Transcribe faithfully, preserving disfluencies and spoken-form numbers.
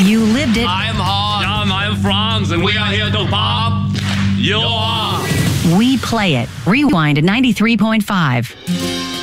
You lived it. I'm Hans. Yeah, I'm Franz, and we are here to pop your. We play it. Rewind at ninety-three point five.